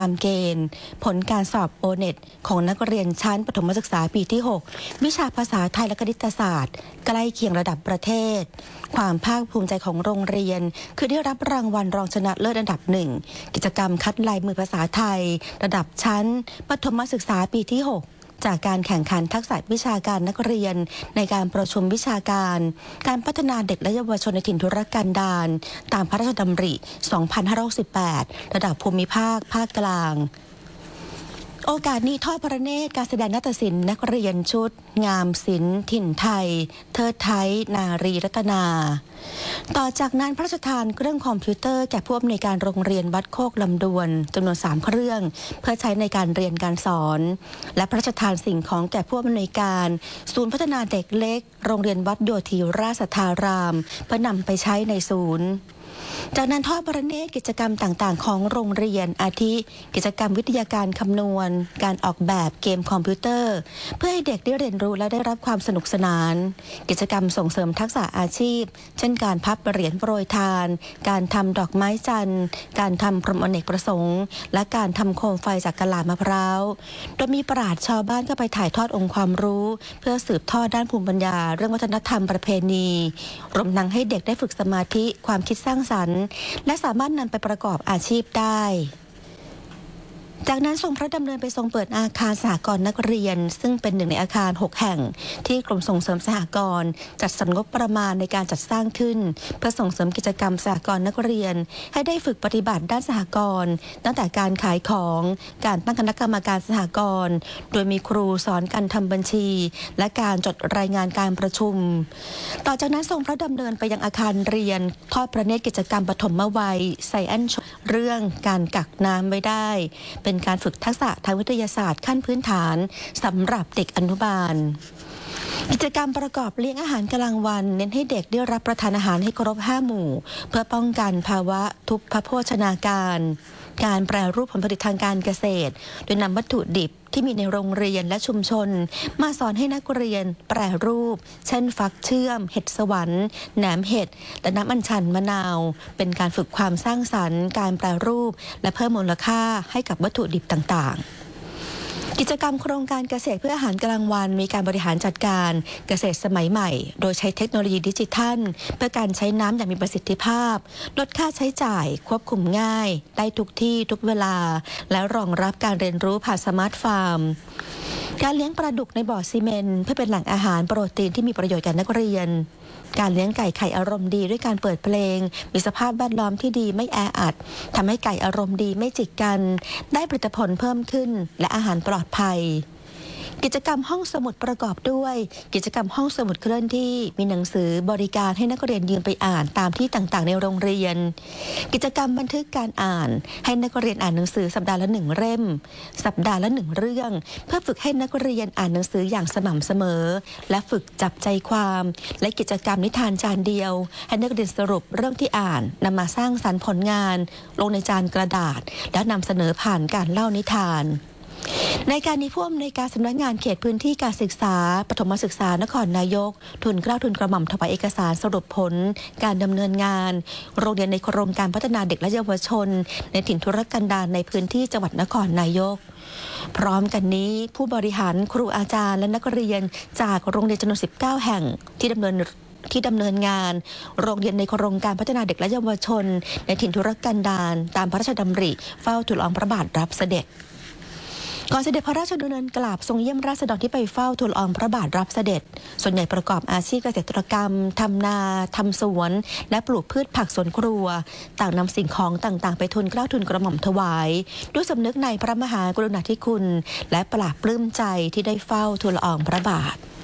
ตามเกณฑ์ผลการสอบโอเน็ตของนักเรียนชั้นประถมศึกษาปีที่ 6 วิชาภาษาไทยและคณิตศาสตร์ใกล้เคียงระดับประเทศความภาคภูมิใจของโรงเรียนคือได้รับรางวัลรองชนะเลิศอันดับหนึ่งกิจกรรมคัดลายมือภาษาไทยระดับชั้นประถมศึกษาปีที่ 6จากการแข่งขันทักษะวิชาการนักเรียนในการประชุมวิชาการพัฒนาเด็กและเยาวชนในถิ่นทุรกันดารตามพระราชดำริ 2568 ระดับภูมิภาคภาคกลางโอกาสนี้ทอดพระเนตรการแสดงนาฏศิลป์นักเรียนชุดงามศิลป์ถิ่นไทยเทิดไทยนารีรัตนาต่อจากนั้นพระราชทานเครื่องคอมพิวเตอร์แก่ผู้อำนวยการโรงเรียนวัดโคกลำดวนจำนวน3เครื่องเพื่อใช้ในการเรียนการสอนและพระราชทานสิ่งของแก่ผู้อำนวยการศูนย์พัฒนาเด็กเล็กโรงเรียนวัดโยธีราชสัทธารามเพื่อนำไปใช้ในศูนย์จากนั้นทอดพระเนตรกิจกรรมต่างๆของโรงเรียนอาทิกิจกรรมวิทยาการคำนวณการออกแบบเกมคอมพิวเตอร์เพื่อให้เด็กได้เรียนรู้และได้รับความสนุกสนานกิจกรรมส่งเสริมทักษะอาชีพเช่นการพับเหรียญโปรยทานการทำดอกไม้จันทร์การทำพรมอเนกประสงค์และการทำโคมไฟจากกะลามะพร้าวโดยมีปราชญ์ชาวบ้านก็ไปถ่ายทอดองค์ความรู้เพื่อสืบทอดด้านภูมิปัญญาเรื่องวัฒนธรรมประเพณีรวมทั้งให้เด็กได้ฝึกสมาธิความคิดสร้างสรรค์และสามารถนำไปประกอบอาชีพได้จากนั้นทรงพระดำเนินไปทรงเปิดอาคารสหกรณ์นักเรียนซึ่งเป็นหนึ่งในอาคาร6แห่งที่กรมส่งเสริมสหกรณ์จัดสรรงบประมาณในการจัดสร้างขึ้นเพื่อส่งเสริมกิจกรรมสหกรณ์นักเรียนให้ได้ฝึกปฏิบัติด้านสหกรณ์ตั้งแต่การขายของการตั้งคณะกรรมการสหกรณ์โดยมีครูสอนการทำบัญชีและการจดรายงานการประชุมต่อจากนั้นทรงพระดำเนินไปยังอาคารเรียนทอดพระเนตรกิจกรรมปฐมวัยไซแอนเรื่องการกักน้ำไว้ได้เป็นการฝึกทักษะทางวิทยาศาสตร์ขั้นพื้นฐานสำหรับเด็กอนุบาลกิจกรรมประกอบเลี้ยงอาหารกลางวันเน้นให้เด็กได้รับประทานอาหารให้ครบ5หมู่เพื่อป้องกันภาวะทุพพโภชนาการการแปรรูปผลผลิตทางการเกษตรโดยนำวัตถุดิบที่มีในโรงเรียนและชุมชนมาสอนให้นักเรียนแปรรูปเช่นฟักเชื่อมเห็ดสวรรค์แหนมเห็ดและน้ำอัญชันมะนาวเป็นการฝึกความสร้างสรรค์การแปรรูปและเพิ่มมูลค่าให้กับวัตถุดิบต่างๆกิจกรรมโครงการเกษตรเพื่ออาหารกลางวันมีการบริหารจัดการเกษตรสมัยใหม่โดยใช้เทคโนโลยีดิจิทัลเพื่อการใช้น้ำอย่างมีประสิทธิภาพลดค่าใช้จ่ายควบคุมง่ายได้ทุกที่ทุกเวลาและรองรับการเรียนรู้ผ่านสมาร์ทฟาร์มการเลี้ยงปลาดุกในบ่อซีเมนต์เพื่อเป็นแหล่งอาหารโปรตีนที่มีประโยชน์แก่นักเรียนการเลี้ยงไก่ไข่อารมณ์ดีด้วยการเปิดเพลงมีสภาพแวดล้อมที่ดีไม่แออัดทำให้ไก่อารมณ์ดีไม่จิกกันได้ผลิตผลเพิ่มขึ้นและอาหารปลอดภัยกิจกรรมห้องสมุดประกอบด้วยกิจกรรมห้องสมุดเคลื่อนที่มีหนังสือบริการให้นักเรียนยืมไปอ่านตามที่ต่างๆในโรงเรียนกิจกรรมบันทึกการอ่านให้นักเรียนอ่านหนังสือสัปดาห์ละ1เล่มสัปดาห์ละ1เรื่องเพื่อฝึกให้นักเรียนอ่านหนังสืออย่างสม่ำเสมอและฝึกจับใจความและกิจกรรมนิทานจานเดียวให้นักเรียนสรุปเรื่องที่อ่านนำมาสร้างสรรค์ผลงานลงในจานกระดาษแล้วนำเสนอผ่านการเล่านิทานในการนี้ผู้อำนวยการสำนักงานเขตพื้นที่การศึกษาปฐมศึกษานครนายกทุนเกล้าทุนกระหม่อมถวายเอกสารสรุปผลการดำเนินงานโรงเรียนในโครงการพัฒนาเด็กและเยาวชนในถิ่นทุรกันดารในพื้นที่จังหวัดนครนายกพร้อมกันนี้ผู้บริหารครูอาจารย์และนักเรียนจากโรงเรียนจำนวน19แห่งที่ดำเนินงานโรงเรียนในโครงการพัฒนาเด็กและเยาวชนในถิ่นทุรกันดารตามพระราชดำริเฝ้าทูลละอองพระบาทรับเสด็จก่อนเสด็จพระราชดำเนินกราบทรงเยี่ยมราษฎรที่ไปเฝ้าทูลละอองพระบาทรับเสด็จส่วนใหญ่ประกอบอาชีพเกษตรกรรมทำนาทำสวนและปลูกพืชผักสวนครัวต่างนำสิ่งของต่างๆไปทูลเกล้าทูลกระหม่อมถวายด้วยสำนึกในพระมหากรุณาธิคุณและปลาบปลื้มใจที่ได้เฝ้าทูลละอองพระบาท